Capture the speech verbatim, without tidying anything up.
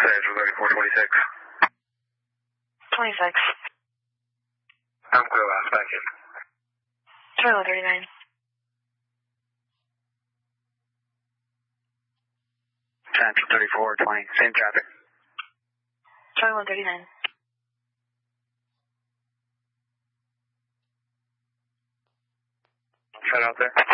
Angel thirty-four twenty-six. twenty-six. I'm clear last back in. Charlie thirty-nine. Angel thirty-four twenty, same traffic. Charlie thirty-nine. Shut out there.